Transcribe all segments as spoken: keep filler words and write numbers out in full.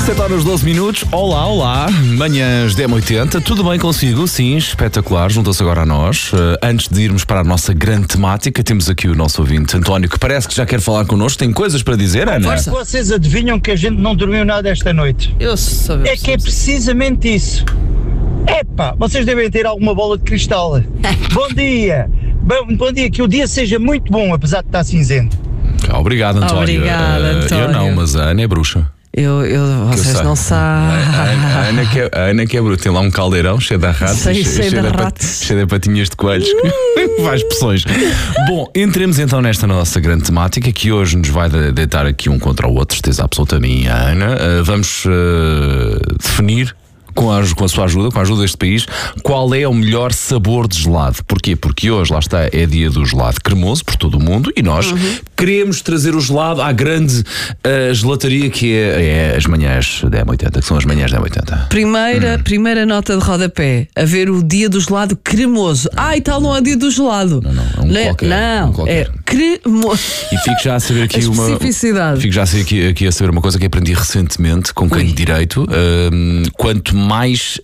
sete horas doze minutos. Olá, olá. Manhãs dez e oitenta. Tudo bem consigo? Sim, espetacular. Junta-se agora a nós. Uh, antes de irmos para a nossa grande temática, temos aqui o nosso ouvinte António, que parece que já quer falar connosco. Tem coisas para dizer, Ana? Força. Vocês adivinham que a gente não dormiu nada esta noite? Eu soube. É que é precisamente isso. Epá, vocês devem ter alguma bola de cristal. Bom dia. Bom, bom dia, que o dia seja muito bom, apesar de estar cinzento. Obrigado, António. Obrigada, Uh, António. Eu não, mas a Ana é bruxa. Eu, eu, vocês Eu não sabem. A, a, a, Ana que é, a Ana que é bruxa. Tem lá um caldeirão cheio de ratos, Sei, cheio, cheio cheio, de de ratos. pat, cheio de patinhas de coelhos. Faz pressões. Bom, entremos então nesta nossa grande temática, que hoje nos vai de, deitar aqui um contra o outro, certeza absoluta a mim e a Ana. Uh, vamos uh, definir, Com a, com a sua ajuda, com a ajuda deste país, qual é o melhor sabor de gelado. Porquê? Porque hoje, lá está, é dia do gelado cremoso por todo o mundo e nós uhum. queremos trazer o gelado à grande uh, gelataria que é, é as manhãs dez e oitenta, que são as manhãs dez e oitenta. Primeira, hum. primeira nota de rodapé, a ver o dia do gelado cremoso. Ah, e tal, não é dia do gelado. Não, não, é um Le... qualquer. Não, um qualquer. é cremoso. E fico já a saber aqui a uma. especificidade. Fico já a, aqui, aqui a saber uma coisa que aprendi recentemente com quem de direito. Uh, quanto mais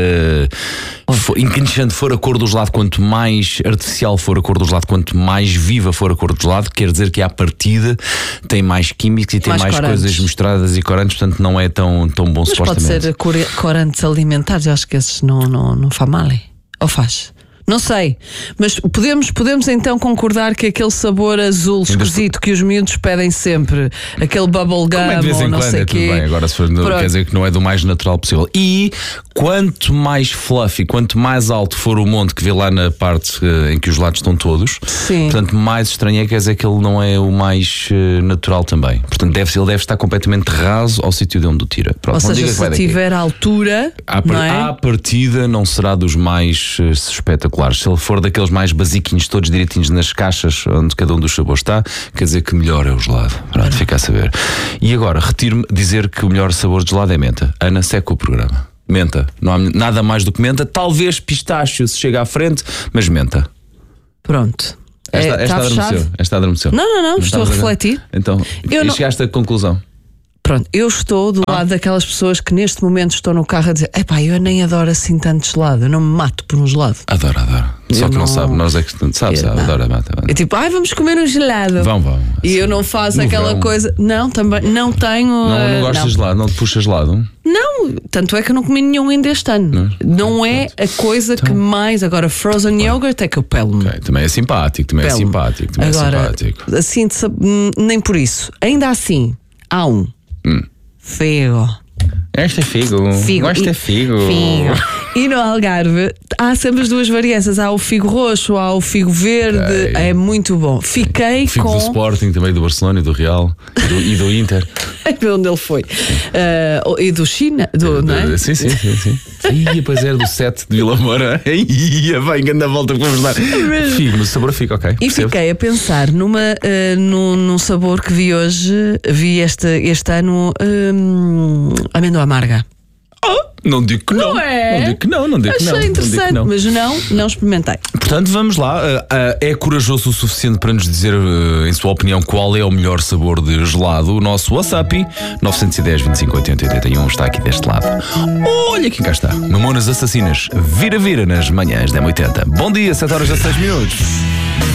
uh, for, incandescente for a cor do gelado, quanto mais artificial for a cor do gelado, quanto mais viva for a cor do gelado, quer dizer que à partida tem mais químicos e tem mais, mais coisas misturadas e corantes, portanto não é tão, tão bom. Mas supostamente. pode ser cor, corantes alimentares, eu acho que esses não, não, não faz mal, hein? Ou faz? Não sei, mas podemos, podemos então concordar que aquele sabor azul esquisito que os miúdos pedem sempre, aquele bubble gum é de vez em ou não quando, sei é o tudo quê. bem. Agora se for, quer dizer que não é do mais natural possível. E quanto mais fluffy, quanto mais alto for o monte que vê lá na parte uh, em que os gelados estão todos, Sim. portanto mais estranho é, quer dizer que ele não é o mais uh, natural também. Portanto deve, ele deve estar completamente raso ao sítio de onde o tira. Pronto, ou seja, se tiver altura, à, par, não é? à partida não será dos mais uh, espetaculares. Se ele for daqueles mais basiquinhos, todos direitinhos nas caixas onde cada um dos sabores está, quer dizer que melhor é o gelado. Pronto, fica a saber. E agora, retiro-me dizer que o melhor sabor de gelado é menta. Ana, seca o programa. Menta. Não há nada mais do que menta. Talvez pistácio se chega à frente, mas menta. Pronto. Esta, é, esta, adormeceu. esta adormeceu. Não, não, não, não estou a refletir. A... Então, eu e não... chegaste à conclusão. Pronto, eu estou do ah. lado daquelas pessoas que neste momento estão no carro a dizer: epá, eu nem adoro assim tanto gelado, eu não me mato por um gelado. Adoro, adoro. Só eu que não, não sabe, nós é que sabe, sabe, adoro a mata. É tipo, ai, vamos comer um gelado. Vão, vão. E assim, eu não faço no aquela verão. Coisa. Não, também, não tenho. Não, não uh, gostas de gelado, não te puxa gelado? Não, tanto é que eu não comi nenhum ainda este ano. Não, não é a coisa então, que mais. Agora, frozen bom. Yogurt é que eu pelo-me. Okay, também é simpático, também pelo-me. é simpático. Também agora, é simpático. Assim, nem por isso. Ainda assim, há um. Hum. Figo. Este é figo. figo. Gosto é figo. Figo. E no Algarve há sempre as duas varianças. Há o figo roxo, há o figo verde. Okay. É muito bom. Fiquei figo com... do Sporting, também do Barcelona e do Real e do, e do Inter. É onde ele foi. Uh, e do China, do, é, não é? Sim, sim, sim, sim. Ia, pois era do sete de Vila Moura. Ia, vai, grande a volta que vamos dar. Figo, mas o sabor fica, ok. E percebo. Fiquei a pensar numa, uh, num, num sabor que vi hoje, vi este, este ano, um, amêndoa amarga. Oh, não digo que não. Não é? Não digo que não, não digo que não. Achei interessante, não. mas não, não experimentei. Portanto, vamos lá. Uh, uh, é corajoso o suficiente para nos dizer, uh, em sua opinião, qual é o melhor sabor de gelado? O nosso WhatsApp, nove um zero, vinte e cinco, oitenta, oitenta e um, está aqui deste lado. Olha quem cá está. Mamonas Assassinas. Vira, vira nas manhãs dez e oitenta. Bom dia, sete horas e seis minutos.